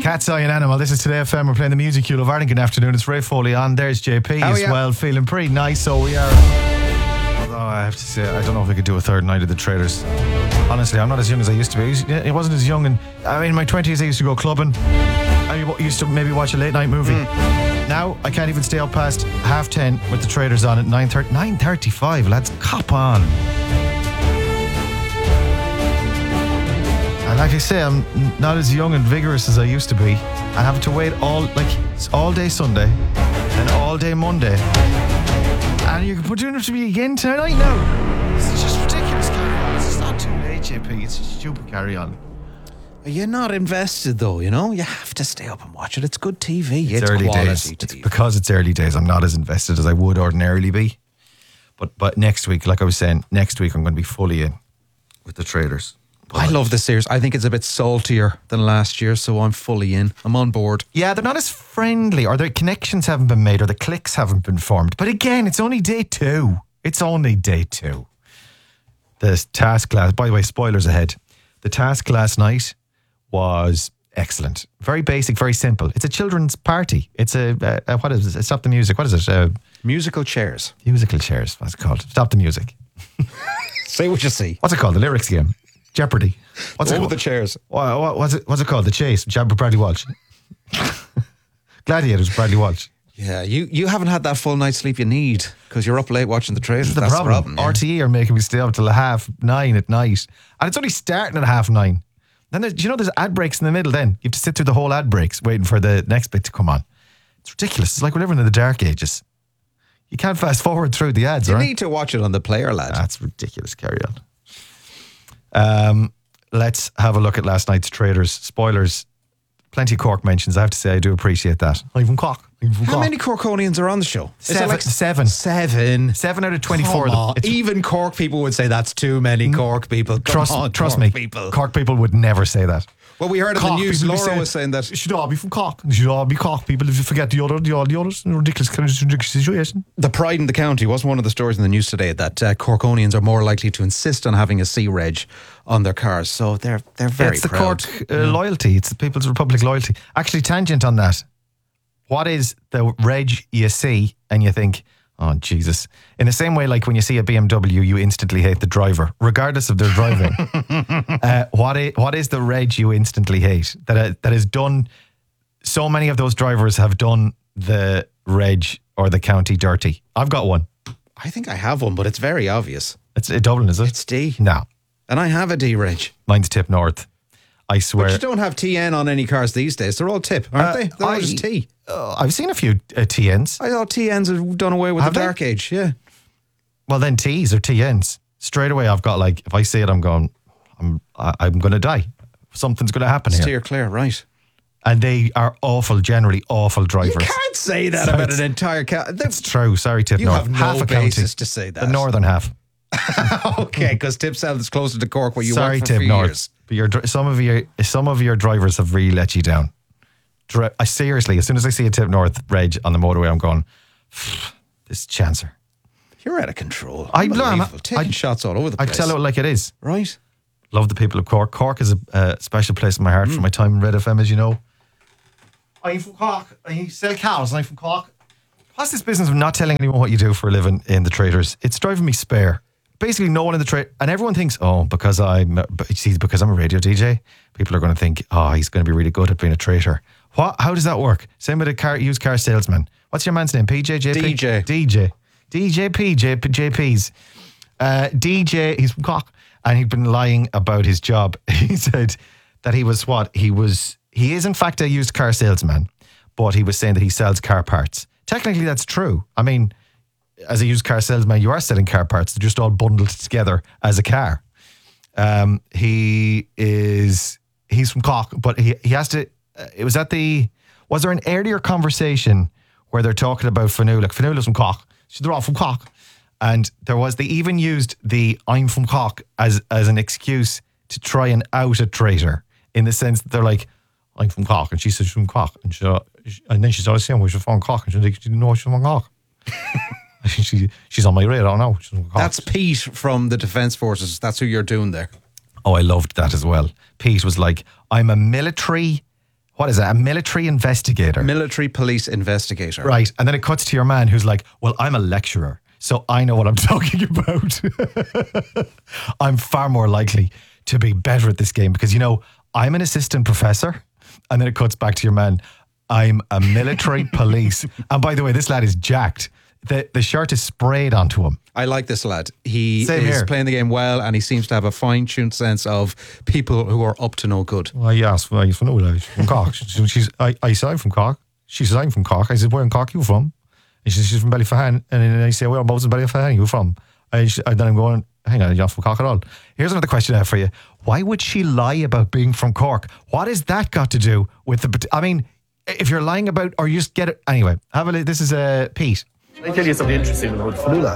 Cat's Eye and Animal. This is Today FM. We're playing the music you love. Ireland. Good afternoon. It's Ray Foley on. There's JP as well, feeling pretty nice. So we are. Although I have to say, I don't know if we could do a third night of the Traders. Honestly, I'm not as young as I used to be. I wasn't as young, and in my 20s I used to go clubbing. I used to maybe watch a late night movie. Now I can't even stay up past 10:30 with the Traders on at 9:30. 9:35, lads, cop on. And like I say, I'm not as young and vigorous as I used to be. I have to wait all day Sunday and all day Monday. And you can put doing it to me again tonight now. It's just ridiculous carry on. It's not too late, JP. It's just stupid carry on. You're not invested though, you know? You have to stay up and watch it. It's good TV. It's early days. TV. It's because it's early days. I'm not as invested as I would ordinarily be. But next week, like I was saying, next week I'm going to be fully in with the Traders. I love this series. I think it's a bit saltier than last year, so I'm fully in. I'm on board. Yeah, they're not as friendly, or the connections haven't been made, or the cliques haven't been formed. But again, it's only day 2. It's only day 2. The task last, by the way, spoilers ahead. The task last night was excellent. Very basic, very simple. It's a children's party. It's a what is it? Stop the music. What is it? Musical chairs. Musical chairs. What's it called? Stop the music. Say what you see. What's it called? The lyrics game. Jeopardy. What's it called? The chairs. What's it called? The Chase. Bradley Walsh. Gladiators. Bradley Walsh. Yeah, you haven't had that full night's sleep you need because you're up late watching the Traders. That's the problem. Yeah. RTE are making me stay up till 9:30 at night, and it's only starting at 9:30. Then there's ad breaks in the middle. Then you have to sit through the whole ad breaks waiting for the next bit to come on. It's ridiculous. It's like we're living in the dark ages. You can't fast forward through the ads. You right? need to watch it on the player, lad. That's ridiculous. Carry on. Let's have a look at last night's Traders. Spoilers. Plenty of Cork mentions. I have to say, I do appreciate that. I'm from Cork. How many Corkonians are on the show? Seven. 7 out of 24. Even Cork people would say that's too many Cork people. Trust me. People. Cork people would never say that. Well, we heard in the news, Laura was saying that. It should all be from Cork. It should all be Cork people. If you forget the others, ridiculous situation. The pride in the county was one of the stories in the news today that Corkonians are more likely to insist on having a C-Reg on their cars. So they're very It's the proud. Cork loyalty. It's the People's Republic loyalty. Actually, tangent on that. What is the reg you see and you think, oh, Jesus. In the same way, like when you see a BMW, you instantly hate the driver, regardless of their driving. What is the reg you instantly hate? That is done, so many of those drivers have done the reg or the county dirty. I've got one. I think I have one, but it's very obvious. It's Dublin, is it? It's D. No. And I have a D-Reg. Mine's Tip North. I swear. But you don't have TN on any cars these days. They're all Tip, aren't they? They're all just T. I've seen a few TNs. I thought TNs had done away with the dark age, yeah. Well, then T's or TNs. Straight away, I've got if I see it, I'm going to die. Something's going to happen here. Steer clear, right. And they are generally awful drivers. You can't say that about an entire county. That's true. Sorry, Tip You North. have no half a basis county, to say that. The northern half. Okay, because Tip South is closer to Cork where you Sorry, worked for Tip a few North. years. But some of your drivers have really let you down. I seriously, as soon as I see a Tip North reg on the motorway, I'm going, this chancer. You're out of control. I'm taking shots all over the I place. tell it like it is. Right. Love the people of Cork. Cork is a special place in my heart from my time in Red FM, as you know. I'm from Cork. I sell cows and I'm from Cork. What's this business of not telling anyone what you do for a living in the Traders? It's driving me spare. Basically, no one in the trade, and everyone thinks, because I'm a radio DJ, people are going to think, he's going to be really good at being a trader. What? How does that work? Same with a used car salesman. What's your man's name? PJ, JP? DJ PJ, JP's. DJ, he's from Cork, and he'd been lying about his job. He said that he was he is in fact a used car salesman, but he was saying that he sells car parts. Technically, that's true. I mean, as a used car salesman, you are selling car parts. They're just all bundled together as a car. He's from Cork, but he has to, was there an earlier conversation where they're talking about Fanula? Fanula's from Cork. So they're all from Cork. And they even used the I'm from Cork as an excuse to try and out a traitor, in the sense that they're like, I'm from Cork, and she says she's from Cork, and then she's always saying, well, she's from Cork, and she didn't know she's from Cork. She's on my radar now. That's Pete from the Defence Forces. That's who you're doing there. Oh, I loved that as well. Pete was like, I'm a military what is it, a military investigator? Military police investigator. Right. And then it cuts to your man who's like, well, I'm a lecturer, so I know what I'm talking about. I'm far more likely to be better at this game because, I'm an assistant professor. And then it cuts back to your man. I'm a military police. And by the way, this lad is jacked. The shirt is sprayed onto him. I like this lad. He Same is here. playing the game well, and he seems to have a fine-tuned sense of people who are up to no good. Well, yes, well, you're from Cork. I said, I'm from Cork. She says, I'm from Cork. I said, where in Cork are you from? And she says, she's from Ballyfahan. And then I say, where abouts in Ballyfahan are you from? And then I'm going, hang on, you're not from Cork at all. Here's another question I have for you. Why would she lie about being from Cork? What has that got to do with if you're lying about, or you just get it. Anyway, this is Pete. Can I tell you something interesting about Fionnuala?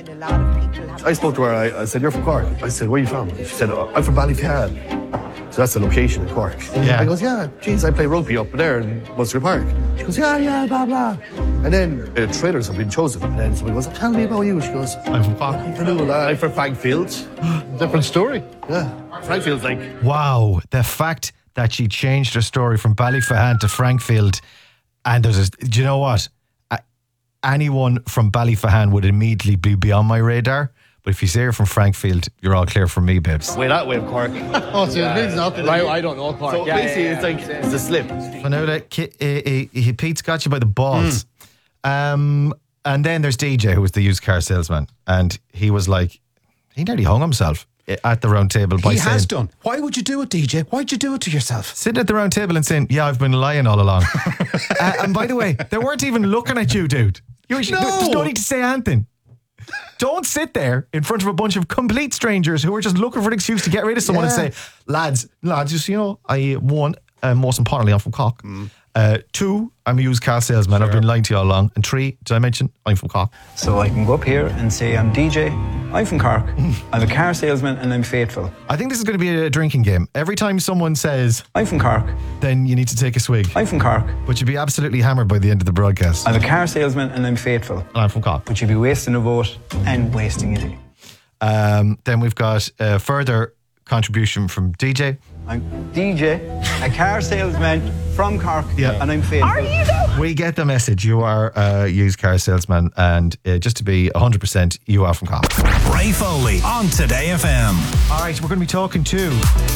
I spoke to her, I said, you're from Cork. I said, where are you from? She said, I'm from Ballyfahan. So that's the location in Cork. Yeah. I goes, yeah, geez, I play rugby up there in Munster Park. She goes, yeah, blah, blah. And then the trailers have been chosen. And then somebody goes, tell me about you. She goes, I'm from Cork. Fionnuala. I'm from Frankfield. Different story. Yeah. Frankfield's like... Wow, the fact that she changed her story from Ballyfahan to Frankfield, and do you know what? Anyone from Ballyfahan would immediately be on my radar. But if you say you're from Frankfield, you're all clear for me, babes. Way that way of Cork. Oh, so it means nothing. I don't know Cork. So basically, it's a slip. Fionnuala, Pete's got you by the balls. And then there's DJ, who was the used car salesman. And he was like, he nearly hung himself at the round table by saying... He has done. Why would you do it, DJ? Why'd you do it to yourself? Sitting at the round table and saying, yeah, I've been lying all along. And by the way, they weren't even looking at you, dude. There's no need to say anything. Don't sit there in front of a bunch of complete strangers who are just looking for an excuse to get rid of someone and say, lads, just, I one, most importantly, I'm from Cork. 2, I'm a used car salesman. I've been lying to you all along. And 3, did I mention I'm from Cork? So I can go up here and say, I'm DJ, I'm from Cork, I'm a car salesman and I'm faithful. I think this is going to be a drinking game. Every time someone says, I'm from Cork, then you need to take a swig. I'm from Cork, But you'll be absolutely hammered by the end of the broadcast. I'm a car salesman and I'm faithful. And I'm from Cork. But you'll be wasting a vote and wasting it. Then we've got a further contribution from DJ. I'm DJ, a car salesman from Cork, and I'm faithful. Are you though? We get the message. You are a used car salesman, and just to be 100%, you are from Cork. Ray Foley on Today FM. All right, we're going to be talking to...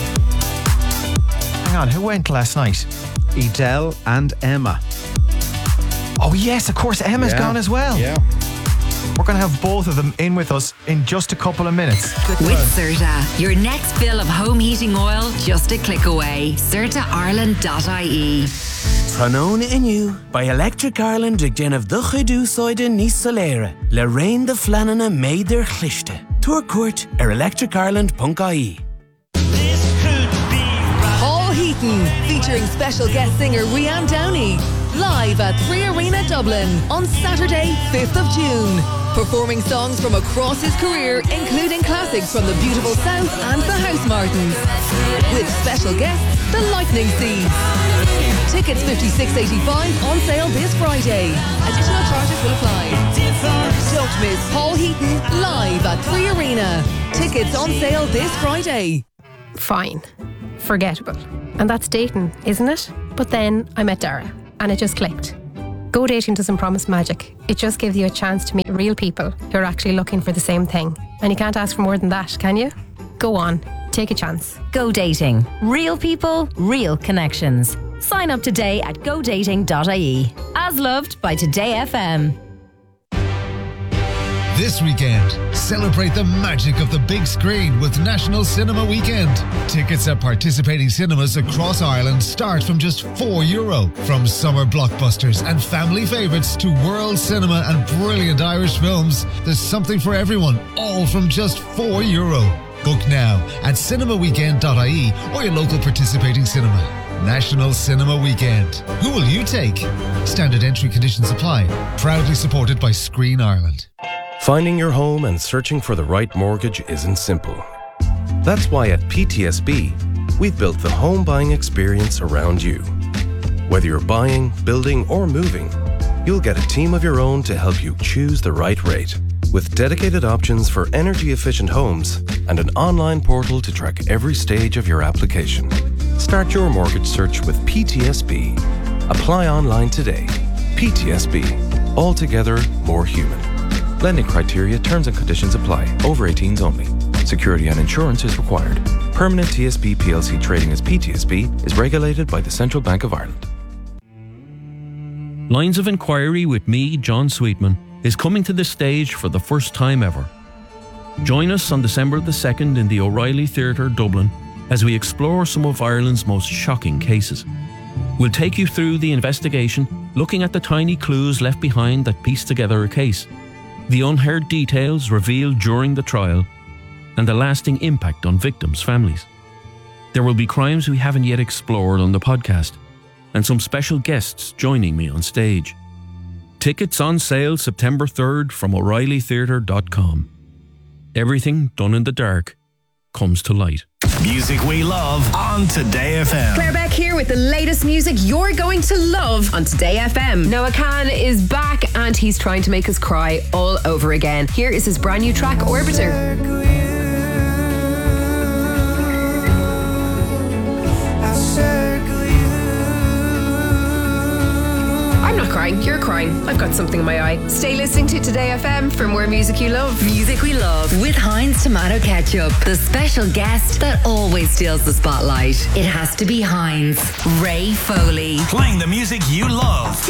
Hang on, who went last night? Edel and Emma. Oh yes, of course, Emma's gone as well. Yeah. We're going to have both of them in with us in just a couple of minutes. With Certa, your next fill of home heating oil just a click away. CertaIreland.ie. Tróna inniu by Electric Ireland ag déanamh do chuidú sóide níos soléire le raon de fleananna méidir chlichte. Tuair cuairt electricireland.ie. Paul Heaton, featuring special guest singer Rianne Downey, live at 3 Arena Dublin on Saturday, 5th of June. Performing songs from across his career, including classics from the beautiful South and the Housemartins. With special guests, the Lightning Seeds. Tickets $56.85 on sale this Friday. Additional charges will apply. Don't miss Paul Heaton live at 3 Arena. Tickets on sale this Friday. Fine. Forgettable. And that's dating, isn't it? But then I met Dara and it just clicked. Go Dating doesn't promise magic. It just gives you a chance to meet real people who are actually looking for the same thing. And you can't ask for more than that, can you? Go on. Take a chance. Go Dating. Real people, real connections. Sign up today at godating.ie. As loved by Today FM. This weekend, celebrate the magic of the big screen with National Cinema Weekend. Tickets at participating cinemas across Ireland start from just €4. From summer blockbusters and family favourites to world cinema and brilliant Irish films, there's something for everyone, all from just €4. Book now at cinemaweekend.ie or your local participating cinema. National Cinema Weekend. Who will you take? Standard entry conditions apply. Proudly supported by Screen Ireland. Finding your home and searching for the right mortgage isn't simple. That's why at PTSB, we've built the home buying experience around you. Whether you're buying, building, or moving, you'll get a team of your own to help you choose the right rate. With dedicated options for energy-efficient homes and an online portal to track every stage of your application. Start your mortgage search with PTSB. Apply online today. PTSB. Altogether more human. Lending criteria, terms and conditions apply. Over 18s only. Security and insurance is required. Permanent TSB PLC trading as PTSB is regulated by the Central Bank of Ireland. Lines of Inquiry with me, John Sweetman, is coming to the stage for the first time ever. Join us on December the 2nd in the O'Reilly Theatre, Dublin, as we explore some of Ireland's most shocking cases. We'll take you through the investigation, looking at the tiny clues left behind that piece together a case, the unheard details revealed during the trial, and the lasting impact on victims' families. There will be crimes we haven't yet explored on the podcast, and some special guests joining me on stage. Tickets on sale September 3rd from O'ReillyTheatre.com. Everything done in the dark comes to light. Music we love on Today FM. Claire Beck here with the latest music you're going to love on Today FM. Noah Khan is back and he's trying to make us cry all over again. Here is his brand new track, Orbiter. I'm not crying, you're crying. I've got something in my eye. Stay listening to Today FM for more music you love. Music we love with Heinz Tomato Ketchup. The special guest that always steals the spotlight. It has to be Heinz. Ray Foley. Playing the music you love.